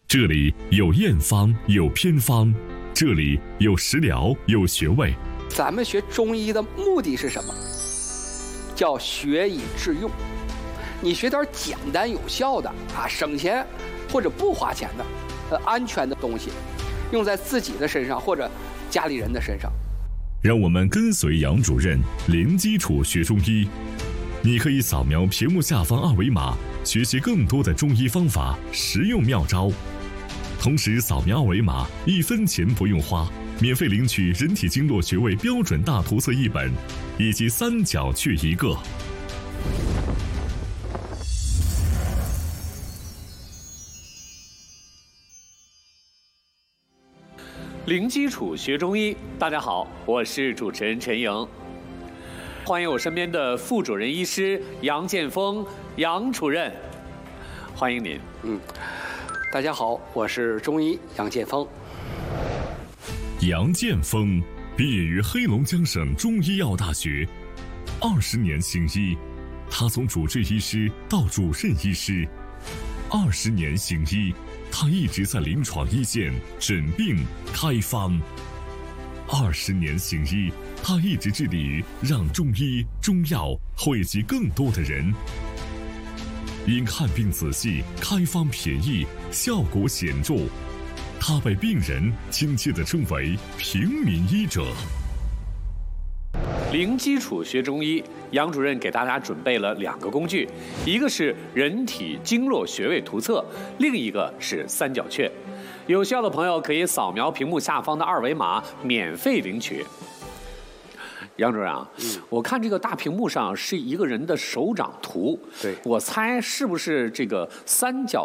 这里有验方，有偏方，这里有食疗，有穴位。 咱们学中医的目的是什么？叫学以致用。你学点简单有效的省钱或者不花钱的安全的东西，用在自己的身上或者家里人的身上。 让我们跟随杨主任零基础学中医。你可以扫描屏幕下方二维码，学习更多的中医方法、实用妙招。同时扫描二维码，1分钱不用花，免费领取人体经络穴位标准大图册1本，以及3角穴1个。 零基础学中医，大家好，我是主持人陈莹，欢迎我身边的副主任医师杨建峰杨主任，欢迎您。 大家好，我是中医杨建峰。 杨建峰毕业于黑龙江省中医药大学，20年行医，他从主治医师到主任医师，20年行医，他一直在临床一线诊病开方。20年行医，他一直致力于让中医中药惠及更多的人。因看病仔细，开方便宜，效果显著，他被病人亲切地称为平民医者。 零基础学中医，杨主任给大家准备了2个工具，一个是人体经络穴位图册，另一个是3角穴。有需要的朋友可以扫描屏幕下方的二维码，免费领取。杨主任啊，我看这个大屏幕上是一个人的手掌图， 对， 我猜是不是这个3角